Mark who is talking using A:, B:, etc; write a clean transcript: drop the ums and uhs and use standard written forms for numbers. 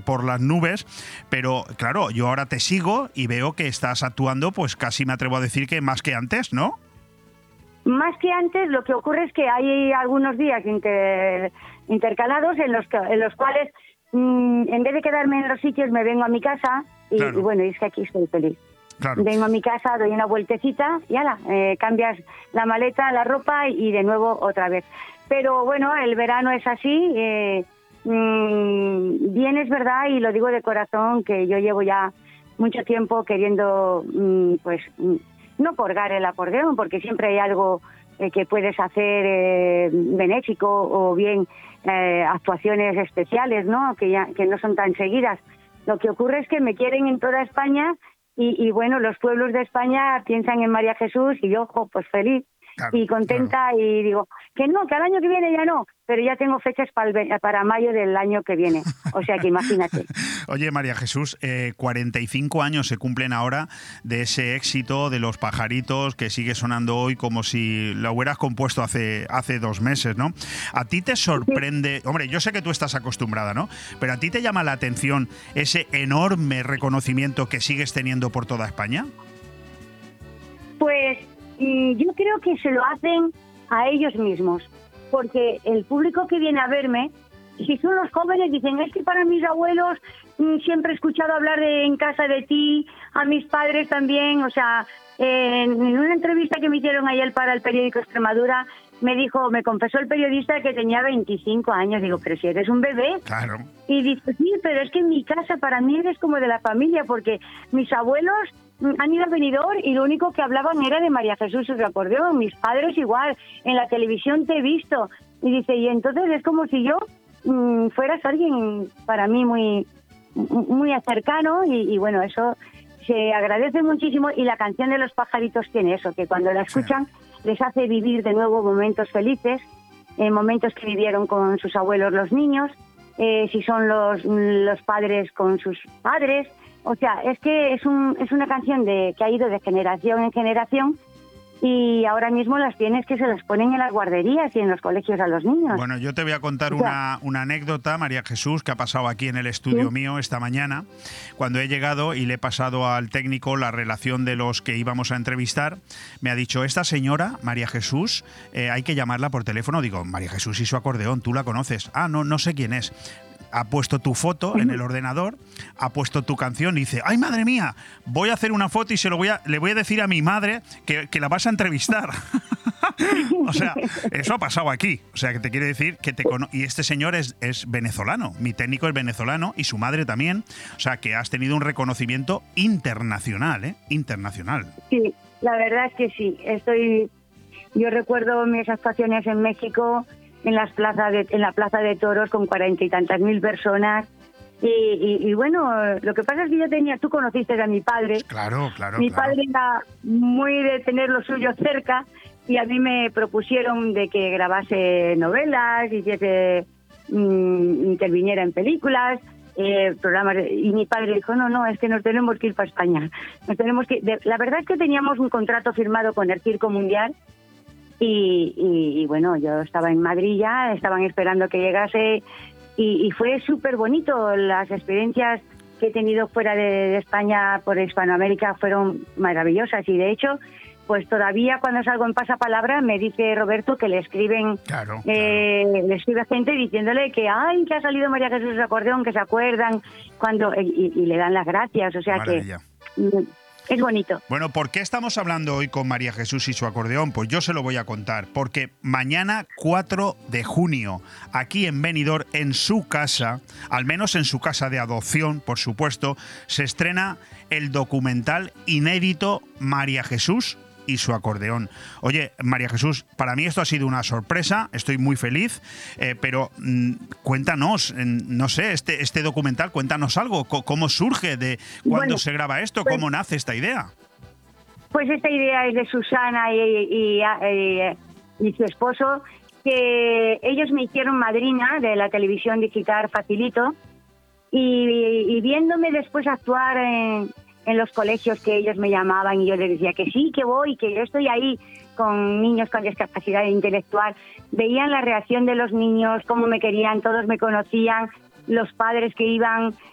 A: por las nubes, pero claro, yo ahora te sigo y veo que estás actuando, pues casi me atrevo a decir que más que antes, ¿no?
B: Más que antes, lo que ocurre es que hay algunos días intercalados en los cuales, en vez de quedarme en los sitios, me vengo a mi casa y,
A: Claro.
B: y bueno, es que aquí estoy feliz.
A: Claro.
B: Vengo a mi casa, doy una vueltecita y ala, cambias la maleta, la ropa y de nuevo otra vez. Pero bueno, el verano es así. Bien es verdad, y lo digo de corazón, que yo llevo ya mucho tiempo queriendo, no colgar el acordeón, porque siempre hay algo que puedes hacer benéfico o bien actuaciones especiales, ¿no? Que no son tan seguidas. Lo que ocurre es que me quieren en toda España y bueno, los pueblos de España piensan en María Jesús y yo, pues feliz.
A: Claro,
B: Y contenta,
A: claro.
B: y digo que no, que al año que viene ya no, pero ya tengo fechas para mayo del año que viene, o sea que imagínate.
A: Oye, María Jesús, 45 años se cumplen ahora de ese éxito de Los Pajaritos, que sigue sonando hoy como si lo hubieras compuesto hace 2 meses, ¿no? ¿A ti te sorprende? Hombre, yo sé que tú estás acostumbrada, ¿no? Pero ¿a ti te llama la atención ese enorme reconocimiento que sigues teniendo por toda España?
B: Pues yo creo que se lo hacen a ellos mismos, porque el público que viene a verme, si son los jóvenes, dicen, es que para mis abuelos siempre he escuchado hablar en casa de ti, a mis padres también, o sea, en una entrevista que me hicieron ayer para el periódico Extremadura, me confesó el periodista que tenía 25 años, digo, pero si eres un bebé.
A: Claro.
B: Y dice, sí, pero es que en mi casa para mí eres como de la familia, porque mis abuelos han ido a Benidorm y lo único que hablaban era de María Jesús y su acordeón, mis padres igual, en la televisión te he visto. Y dice, y entonces es como si yo fueras alguien para mí muy, muy cercano y bueno, eso se agradece muchísimo, y la canción de Los Pajaritos tiene eso, que cuando la escuchan les hace vivir de nuevo momentos felices, momentos que vivieron con sus abuelos los niños, si son los padres con sus padres. O sea, es que es una canción que ha ido de generación en generación, y ahora mismo las tienes que se las ponen en las guarderías y en los colegios a los niños.
A: Bueno, yo te voy a contar una anécdota, María Jesús, que ha pasado aquí en el estudio mío esta mañana. Cuando he llegado y le he pasado al técnico la relación de los que íbamos a entrevistar, me ha dicho, esta señora, María Jesús, hay que llamarla por teléfono. Digo, María Jesús y su acordeón, ¿tú la conoces? Ah, no sé quién es. Ha puesto tu foto en el ordenador, ha puesto tu canción y dice, ¡ay, madre mía! Voy a hacer una foto y le voy a decir a mi madre que la vas a entrevistar. O sea, eso ha pasado aquí. O sea, que te quiere decir que y este señor es venezolano. Mi técnico es venezolano y su madre también. O sea, que has tenido un reconocimiento internacional, ¿eh? Internacional.
B: Sí, la verdad es que sí. Yo recuerdo mis actuaciones en México, en la plaza de toros con 40 y tantas mil personas, y bueno, lo que pasa es que tú conociste a mi padre.
A: Claro.
B: Mi padre era muy de tener lo suyo cerca, y a mí me propusieron de que grabase novelas, interviniera en películas, programas, y mi padre dijo, no, es que nos tenemos que ir para España, la verdad es que teníamos un contrato firmado con el Circo Mundial. Y bueno, yo estaba en Madrid ya, estaban esperando que llegase, y fue súper bonito. Las experiencias que he tenido fuera de España por Hispanoamérica fueron maravillosas, y de hecho, pues todavía cuando salgo en Pasapalabra me dice Roberto que le escriben,
A: Claro.
B: le escribe gente diciéndole que ha salido María Jesús de acordeón, que se acuerdan y le dan las gracias, o sea
A: Maravilla.
B: que es bonito.
A: Bueno, ¿por qué estamos hablando hoy con María Jesús y su acordeón? Pues yo se lo voy a contar. Porque mañana, 4 de junio, aquí en Benidorm, en su casa, al menos en su casa de adopción, por supuesto, se estrena el documental inédito María Jesús y su acordeón. Oye, María Jesús, para mí esto ha sido una sorpresa, estoy muy feliz, pero cuéntanos, no sé, este documental, cuéntanos algo, ¿cómo surge, de cuándo se graba esto, cómo nace esta idea?
B: Pues esta idea es de Susana y su esposo, que ellos me hicieron madrina de la televisión digital Facilito, y viéndome después actuar en los colegios que ellos me llamaban, y yo les decía que sí, que voy, que yo estoy ahí con niños con discapacidad intelectual, veían la reacción de los niños, cómo me querían, todos me conocían, los padres que iban